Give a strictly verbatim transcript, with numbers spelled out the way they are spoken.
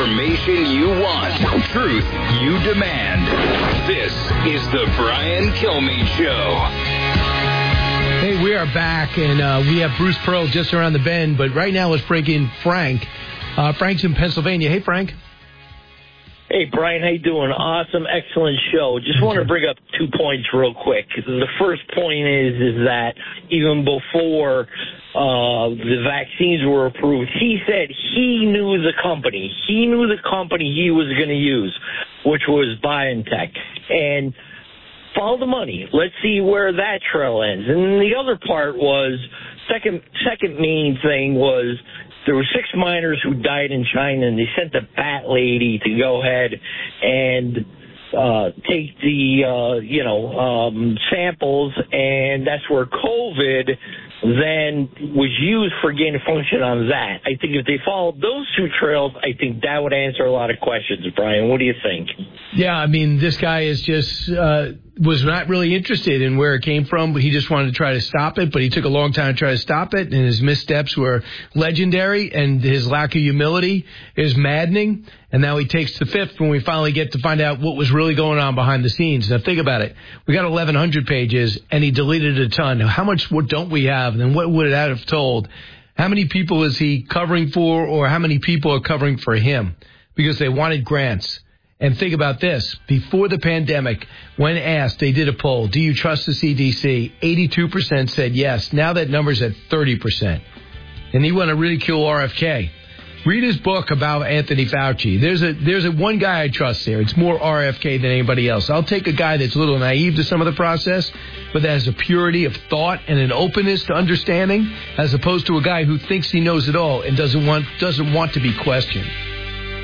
Information you want. Truth you demand. This is the Brian Kilmeade Show. Hey, we are back, and uh, we have Bruce Pearl just around the bend. But right now, let's break in Frank. Uh, Frank's in Pennsylvania. Hey, Frank. Hey, Brian, how you doing? Awesome, excellent show. Just want to bring up two points real quick. The first point is is that even before uh, the vaccines were approved, he said he knew the company. He knew the company he was going to use, which was BioNTech. And follow the money. Let's see where that trail ends. And the other part was, second second main thing was, there were six miners who died in China, and they sent the bat lady to go ahead and uh, take the, uh, you know, um, samples, and that's where COVID then was used for gain of function on that. I think if they followed those two trails, I think that would answer a lot of questions, Brian. What do you think? Yeah, I mean, this guy is just uh, was not really interested in where it came from, but he just wanted to try to stop it, but he took a long time to try to stop it, and his missteps were legendary, and his lack of humility is maddening, and now he takes the fifth when we finally get to find out what was really going on behind the scenes. Now, think about it. We got eleven hundred pages, and he deleted a ton. Now, how much what don't we have, and then what would it have told? How many people is he covering for, or how many people are covering for him? Because they wanted grants. And think about this. Before the pandemic, when asked, they did a poll, do you trust the C D C? eighty-two percent said yes. Now that number's at thirty percent. And he wanted to ridicule R F K. Read his book about Anthony Fauci. There's a there's a one guy I trust there. It's more R F K than anybody else. I'll take a guy that's a little naive to some of the process, but that has a purity of thought and an openness to understanding, as opposed to a guy who thinks he knows it all and doesn't want doesn't want to be questioned.